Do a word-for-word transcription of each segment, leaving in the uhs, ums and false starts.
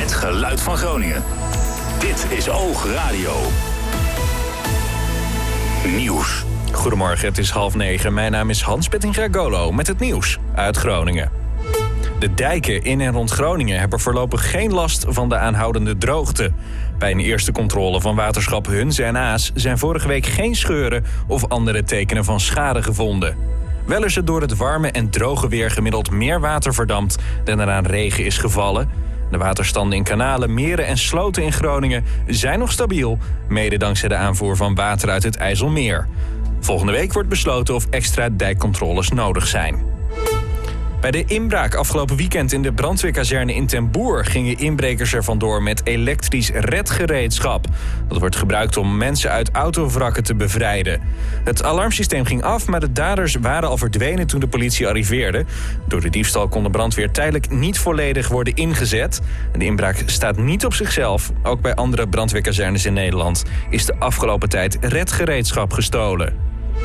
Het geluid van Groningen. Dit is Oog Radio. Nieuws. Goedemorgen, het is half negen. Mijn naam is Hans Pettinga-Golo met het nieuws uit Groningen. De dijken in en rond Groningen hebben voorlopig geen last van de aanhoudende droogte. Bij een eerste controle van waterschap Hunze en Aas zijn vorige week geen scheuren of andere tekenen van schade gevonden. Wel is er door het warme en droge weer gemiddeld meer water verdampt dan er aan regen is gevallen. De waterstanden in kanalen, meren en sloten in Groningen zijn nog stabiel, mede dankzij de aanvoer van water uit het IJsselmeer. Volgende week wordt besloten of extra dijkcontroles nodig zijn. Bij de inbraak afgelopen weekend in de brandweerkazerne in Ten Boer gingen inbrekers er vandoor met elektrisch redgereedschap. Dat wordt gebruikt om mensen uit autovrakken te bevrijden. Het alarmsysteem ging af, maar de daders waren al verdwenen toen de politie arriveerde. Door de diefstal kon de brandweer tijdelijk niet volledig worden ingezet. De inbraak staat niet op zichzelf. Ook bij andere brandweerkazernes in Nederland is de afgelopen tijd redgereedschap gestolen.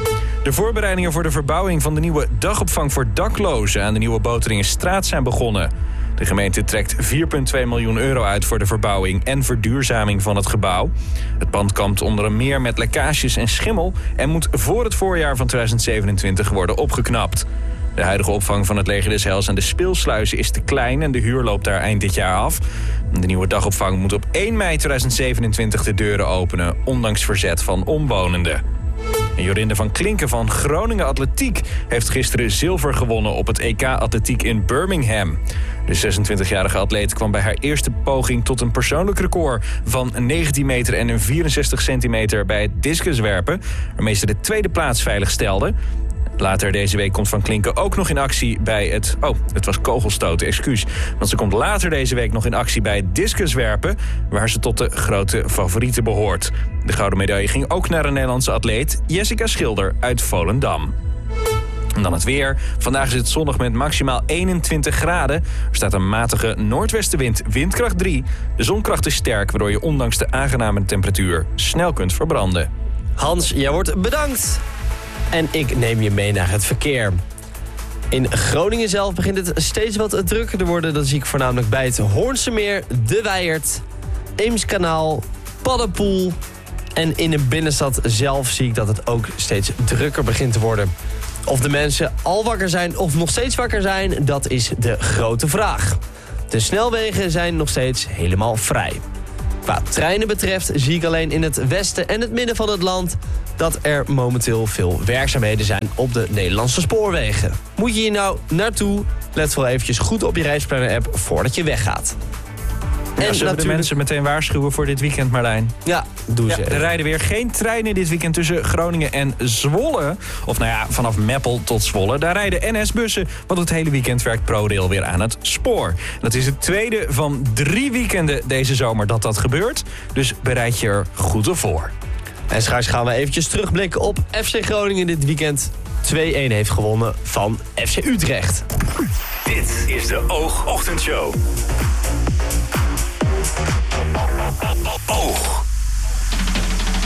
De voorbereidingen voor de verbouwing van de nieuwe dagopvang voor daklozen aan de Nieuwe Boteringenstraat zijn begonnen. De gemeente trekt vier komma twee miljoen euro uit voor de verbouwing en verduurzaming van het gebouw. Het pand kampt onder meer met lekkages en schimmel en moet voor het voorjaar van tweeduizend zevenentwintig worden opgeknapt. De huidige opvang van het Leger des Heils aan de Speelsluizen is te klein en de huur loopt daar eind dit jaar af. De nieuwe dagopvang moet op één mei tweeduizend zevenentwintig de deuren openen, ondanks verzet van omwonenden. En Jorinde van Klinken van Groningen Atletiek heeft gisteren zilver gewonnen op het E K Atletiek in Birmingham. De zesentwintigjarige atleet kwam bij haar eerste poging tot een persoonlijk record van negentien meter en vierenzestig centimeter bij het discuswerpen, waarmee ze de tweede plaats veilig stelde. Later deze week komt Van Klinken ook nog in actie bij het... Oh, het was kogelstoten, excuus. Want ze komt later deze week nog in actie bij het discuswerpen, waar ze tot de grote favorieten behoort. De gouden medaille ging ook naar een Nederlandse atleet, Jessica Schilder uit Volendam. En dan het weer. Vandaag is het zonnig met maximaal eenentwintig graden. Er staat een matige noordwestenwind, windkracht drie. De zonkracht is sterk, waardoor je ondanks de aangename temperatuur snel kunt verbranden. Hans, jij wordt bedankt. En ik neem je mee naar het verkeer. In Groningen zelf begint het steeds wat drukker te worden. Dat zie ik voornamelijk bij het Hoornsemeer, De Wijert, Eemskanaal, Paddenpoel. En in de binnenstad zelf zie ik dat het ook steeds drukker begint te worden. Of de mensen al wakker zijn of nog steeds wakker zijn, dat is de grote vraag. De snelwegen zijn nog steeds helemaal vrij. Wat treinen betreft zie ik alleen in het westen en het midden van het land dat er momenteel veel werkzaamheden zijn op de Nederlandse spoorwegen. Moet je hier nou naartoe? Let vooral eventjes goed op je reisplanner-app voordat je weggaat. En ja, zullen natuurlijk... de mensen meteen waarschuwen voor dit weekend, Marlijn? Ja, doe ze. Ja, er rijden weer geen treinen dit weekend tussen Groningen en Zwolle. Of nou ja, vanaf Meppel tot Zwolle. Daar rijden N S-bussen, want het hele weekend werkt ProRail weer aan het spoor. Dat is het tweede van drie weekenden deze zomer dat dat gebeurt. Dus bereid je er goed op voor. En straks gaan we eventjes terugblikken op F C Groningen dit weekend twee-een heeft gewonnen van F C Utrecht. Dit is de Oog Ochtendshow. Oog.